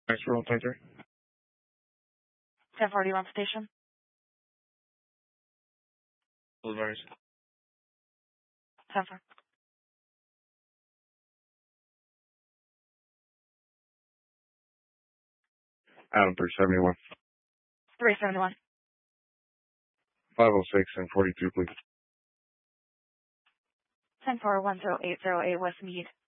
Thanks for 123. 1041 station. Blueberries. 10-4. Adam 371. 371. 506 and 42, please. 10-4 10808 West Mead.